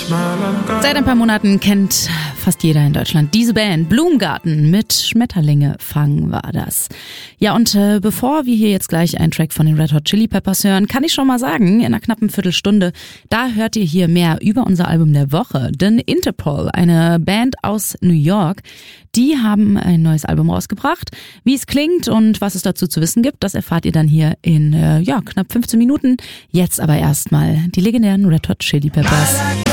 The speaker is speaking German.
Seit ein paar Monaten kennt fast jeder in Deutschland diese Band. Blumengarten mit Schmetterlinge fangen war das. Ja, und bevor wir hier jetzt gleich einen Track von den Red Hot Chili Peppers hören, kann ich schon mal sagen, in einer knappen Viertelstunde, da hört ihr hier mehr über unser Album der Woche. Denn Interpol, eine Band aus New York, die haben ein neues Album rausgebracht. Wie es klingt und was es dazu zu wissen gibt, das erfahrt ihr dann hier in knapp 15 Minuten. Jetzt aber erstmal die legendären Red Hot Chili Peppers.